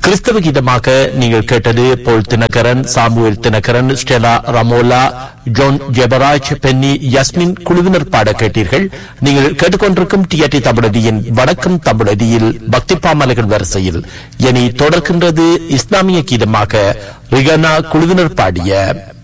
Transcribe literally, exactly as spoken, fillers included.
கிறிஸ்தவ கீதமாக நீங்கள் கேட்டது போல் Dinakaran, Samuel Dinakaran, Stella ரமோலா, zone Jebaraj, Penney யஸ்மின் குழுவினர் பாட கேட்டீர்கள். நீங்கள் கேட்டுக்கொண்டிருக்கும் டிஆர்டி தமிழடியின் வணக்கம் தமிழடியில் பக்தி பாமலர்கள் வரிசையில் இனி தொடர்கின்றது இஸ்லாமிய கீதமாக ரிகனா குழுவினர் பாடிய